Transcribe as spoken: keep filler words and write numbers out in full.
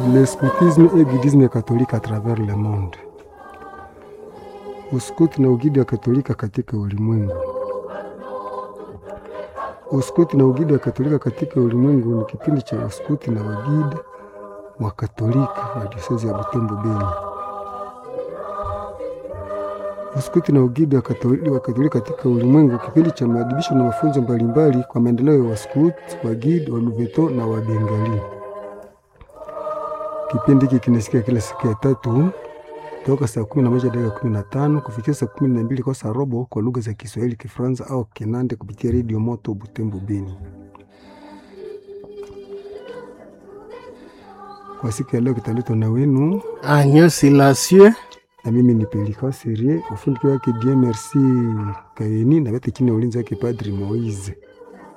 Le scoutisme et guidisme catholique à travers le monde. Uskuti na ugidi wa Katolika katika ulimwengu. Uskuti na ugidi wa Katolika katika ulimwengu ni kipindi cha uskuti na ugidi wa Katolika wa diosezi ya Butembo Beni. Uskuti na ugidi wa Katolika, wa Katolika katika ulimwengu kipindi cha maadibisho na mafunzo mbalimbali kwa maendeleo ya waskuti, wagidi, waluveto na wabengali. Kipindi hiki kinasikia kila siku ya tatu toka saa kumi na moja dakika kumi na tano kufikia saa kumi na mbili kwa saa robo kwa lugha za Kiswahili, Kifaransa au Kinande kupitia Radio Moto Butembo Beni. Kwa siku ya leo kitaletwa na wenu Agnes Silasye na mimi ni Pelika Serie, ufundi wake Dieu Merci Kaini na bete chini ya ulinzi wake Padri Moise.